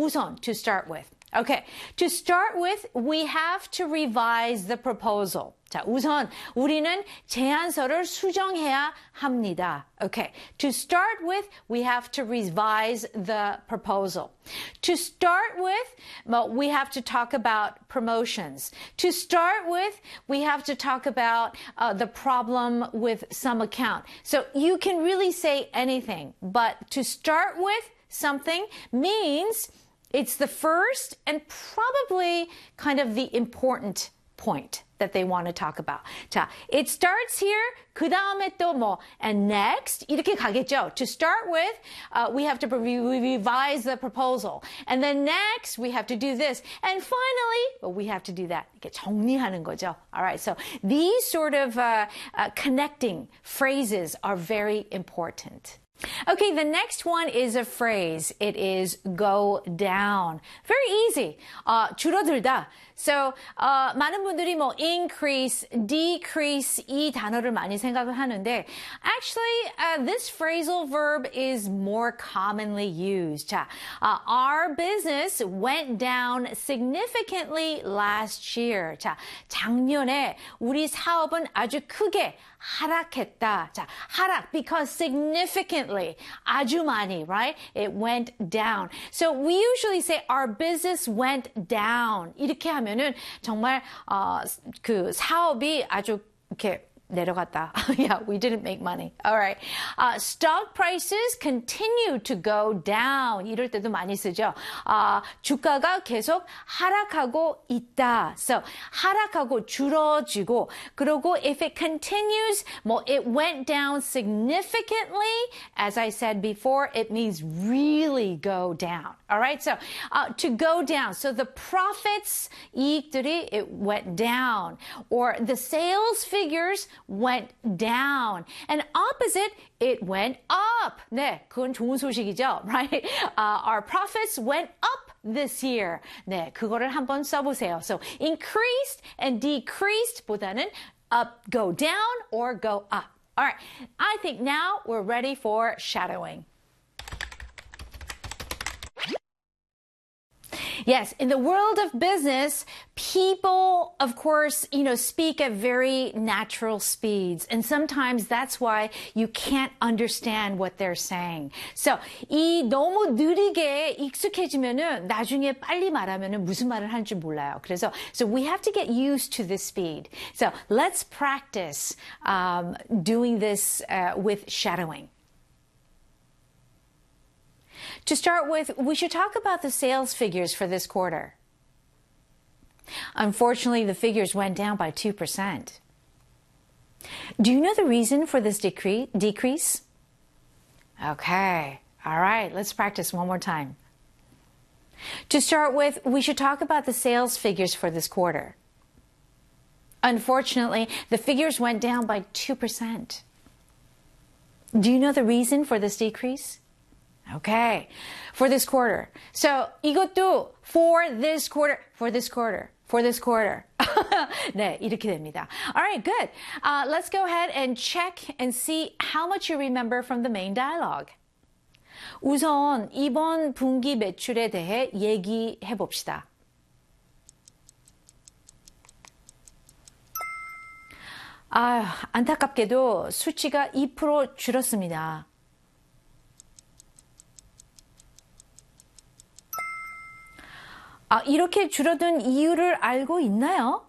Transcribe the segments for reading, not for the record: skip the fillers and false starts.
우선, to start with. Okay, to start with, we have to revise the proposal. 자, 우선 우리는 제안서를 수정해야 합니다. Okay, to start with, we have to revise the proposal. To start with, well, we have to talk about promotions. To start with, we have to talk about the problem with some account. So you can really say anything, but to start with something means it's the first and probably kind of the important point that they want to talk about. 자, it starts here. 그 다음에 또 뭐, and next 이렇게 가겠죠. To start with, we have to revise the proposal, and then next we have to do this, and finally, well, we have to do that. 이렇게 정리하는 거죠. All right, so these sort of connecting phrases are very important. Okay, the next one is a phrase. It is go down. Very easy. 줄어들다. So, 많은 분들이 뭐 increase, decrease 이 단어를 많이 생각을 하는데 actually, this phrasal verb is more commonly used. 자, our business went down significantly last year. 자, 작년에 우리 사업은 아주 크게 하락했다. 자, 하락 because significantly, 아주 많이, right? It went down. So we usually say our business went down. 이렇게 하면은 정말 그 사업이 아주 이렇게 내려갔다. Yeah, we didn't make money. All right. Stock prices continue to go down. 이럴 때도 많이 쓰죠. 주가가 계속 하락하고 있다. So, 하락하고 줄어지고, 그리고 if it continues, 뭐, it went down significantly, as I said before, it means really go down. All right. So, to go down. So the profits, 이익들이, it went down. Or the sales figures went down. And opposite, it went up. 네, 그건 좋은 소식이죠, right? Our profits went up this year. 네, 그거를 한번 써보세요. So increased and decreased 보다는 up, go down or go up. All right, I think now we're ready for shadowing. Yes, in the world of business, people, of course, speak at very natural speeds. And sometimes that's why you can't understand what they're saying. So, 이 너무 느리게 익숙해지면은 나중에 빨리 말하면은 무슨 말을 하는지 몰라요. 그래서, so we have to get used to this speed. So, let's practice doing this with shadowing. To start with, we should talk about the sales figures for this quarter. Unfortunately, the figures went down by 2%. Do you know the reason for this decrease? Okay. All right. Let's practice one more time. To start with, we should talk about the sales figures for this quarter. Unfortunately, the figures went down by 2%. Do you know the reason for this decrease? Okay, for this quarter. So 이것도 for this quarter, for this quarter, for this quarter. 네, 이렇게 됩니다. All right, good. Let's go ahead and check and see how much you remember from the main dialogue. 우선 이번 분기 매출에 대해 얘기해 봅시다. 안타깝게도 수치가 2% 줄었습니다. 이렇게 줄어든 이유를 알고 있나요?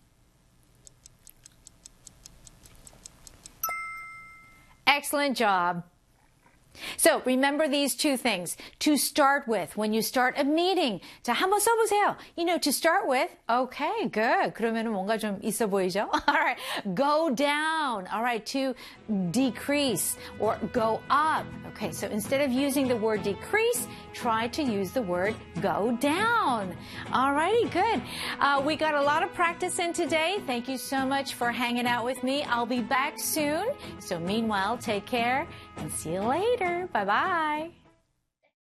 Excellent job. So remember these two things. To start with, when you start a meeting. 자, 한번 써보세요. To start with. Okay, good. 그러면은 뭔가 좀 있어 보이죠? All right. Go down. All right. To decrease or go up. Okay, so instead of using the word decrease, try to use the word go down. All righty, good. We got a lot of practice in today. Thank you so much for hanging out with me. I'll be back soon. So meanwhile, take care and see you later. Bye-bye.